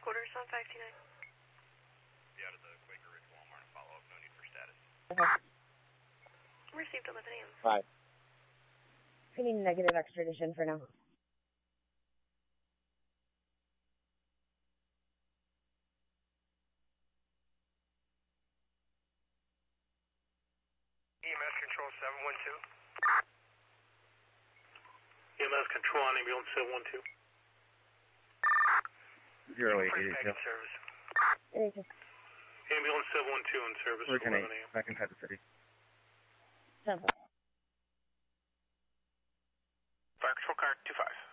headquarters on 529. Be out of the Quaker Ridge Walmart and follow up. No need for status. Received 11 a.m. Hi. I need negative extradition for now. EMS Control 712. EMS Control on ambulance 712. 0880. Service. Ambulance 712 in service. We're 11 a.m. back inside the city. Fire Control Car 25.